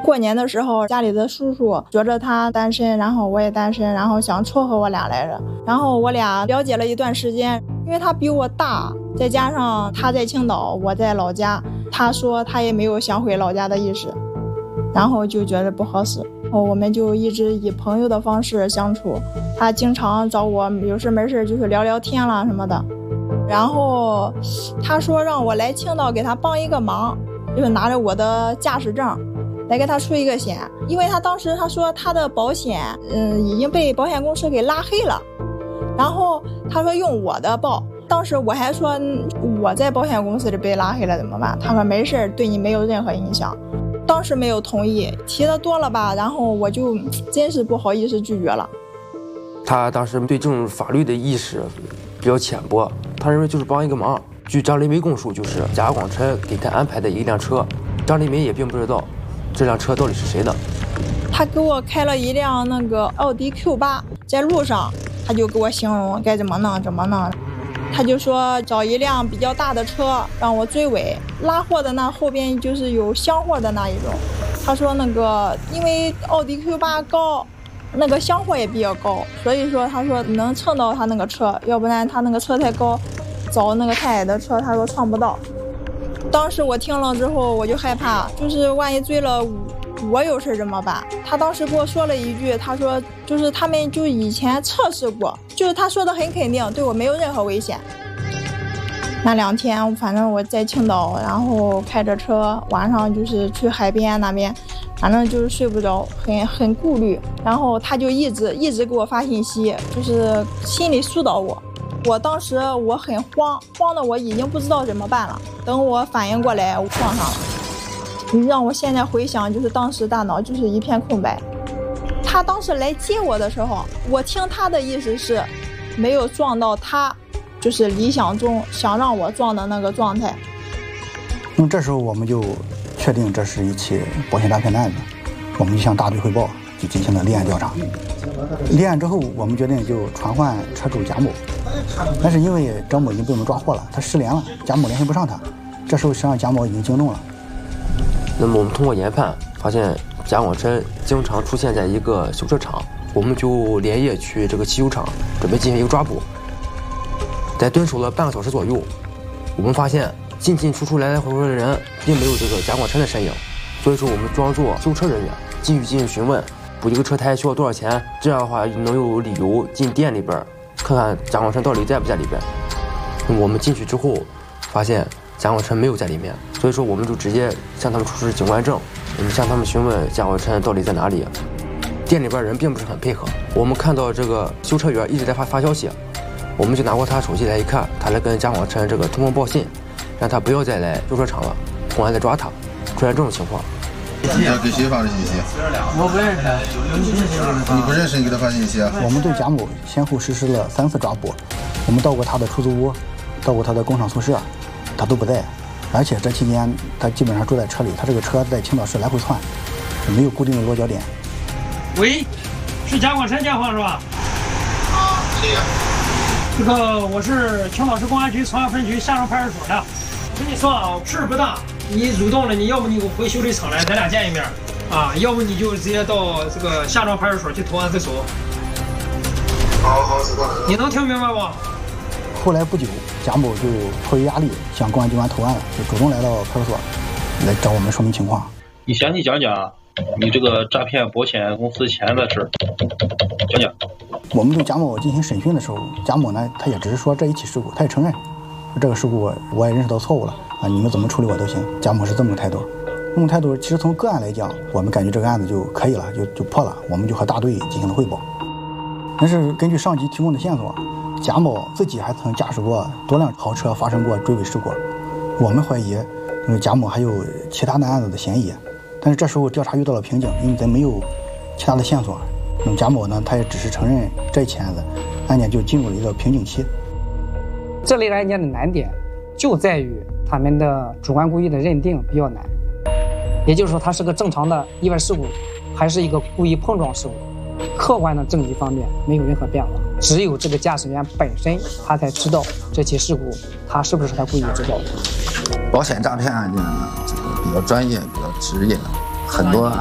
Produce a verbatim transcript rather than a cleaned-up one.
过年的时候，家里的叔叔觉着他单身，然后我也单身，然后想撮合我俩来着。然后我俩了解了一段时间，因为他比我大，再加上他在青岛，我在老家，他说他也没有想回老家的意思，然后就觉得不合适。我们就一直以朋友的方式相处，他经常找我有事没事就是聊聊天啦什么的。然后他说让我来青岛给他帮一个忙，就是拿着我的驾驶证来给他出一个险，因为他当时他说他的保险嗯已经被保险公司给拉黑了，然后他说用我的报，当时我还说我在保险公司里被拉黑了怎么办，他说没事，对你没有任何影响。当时没有同意，提的多了吧，然后我就真是不好意思拒绝了。 他当时对这种法律的意识比较浅薄，他认为就是帮一个忙。据张立梅供述，就是贾广琛给他安排的一辆车，张立梅也并不知道这辆车到底是谁的。 他给我开了一辆那个奥迪 Q 八，在路上他就给我形容该怎么弄怎么弄，他就说找一辆比较大的车让我追尾，拉货的那后边就是有箱货的那一种。他说那个因为奥迪 Q 八高，那个箱货也比较高，所以说他说能蹭到他那个车，要不然他那个车太高，找那个太矮的车他说蹭不到。当时我听了之后我就害怕，就是万一追了我有事怎么办？他当时给我说了一句，他说就是他们就以前测试过，就是他说的很肯定，对我没有任何危险。那两天反正我在青岛，然后开着车晚上就是去海边那边，反正就是睡不着，很很顾虑。然后他就一直一直给我发信息，就是心里疏导我。我当时我很慌，慌的我已经不知道怎么办了。等我反应过来，我撞上了。你让我现在回想，就是当时大脑就是一片空白。他当时来接我的时候，我听他的意思是没有撞到他，就是理想中想让我撞的那个状态。 那么这时候我们就确定这是一起保险诈骗的案子，我们就向大队汇报，就进行了立案调查。立案之后，我们决定就传唤车主贾某，但是因为张某已经被我们抓获了，他失联了，贾某联系不上他。这时候实际上贾某已经惊动了。 那么我们通过研判发现，贾广琛经常出现在一个修车厂，我们就连夜去这个汽修厂准备进行一个抓捕。在蹲守了半个小时左右，我们发现进进出出来来回回的人并没有这个贾广琛的身影，所以说我们装作修车人员继续进行询问，补一个车胎需要多少钱，这样的话能有理由进店里边看看贾广琛到底在不在里边。那么我们进去之后发现贾广琛没有在里面，所以说我们就直接向他们出示警官证，我们向他们询问贾广琛到底在哪里。店里边人并不是很配合，我们看到这个修车员一直在发发消息，我们就拿过他手机来一看，他来跟贾广琛这个通风报信，让他不要再来修车厂了，公安在抓他，出现这种情况。 你要给谁发的信息？ 我不认识。 你不认识你给他发信息啊？ 我们对贾某先后实施了三次抓捕，我们到过他的出租屋，到过他的工厂宿舍，他都不在，而且这期间他基本上住在车里，他这个车在青岛市来回窜，没有固定的落脚点。 喂，是贾广琛电话是吧？ 啊，谁呀？ 这个我是青岛市公安局朝阳分局下庄派出所的。跟你说啊，事儿不大，你主动的，你要不你给我回修理厂来，咱俩见一面啊，要不你就直接到这个下庄派出所去投案自首。 好好，知道了。 你能听明白不？ 后来不久，贾某就迫于压力向公安机关投案了，就主动来到派出所来找我们说明情况。 你详细讲讲你这个诈骗保险公司钱的事，讲讲。 我们对贾某进行审讯的时候，贾某呢，他也只是说这一起事故，他也承认这个事故我也认识到错误了啊，你们怎么处理我都行。贾某是这么个态度，这种态度其实从个案来讲，我们感觉这个案子就可以了，就就破了，我们就和大队进行了汇报。但是根据上级提供的线索，贾某自己还曾驾驶过多辆豪车发生过追尾事故，我们怀疑贾某还有其他的案子的嫌疑。但是这时候调查遇到了瓶颈，因为咱没有其他的线索。那么贾某呢，他也只是承认这起案子，案件就进入了一个瓶颈期。 这类案件的难点就在于他们的主观故意的认定比较难，也就是说，它是个正常的意外事故，还是一个故意碰撞事故，客观的证据方面没有任何变化，只有这个驾驶员本身他才知道这起事故他是不是他故意制造的。 保险诈骗案件呢，这个比较专业，比较职业，很多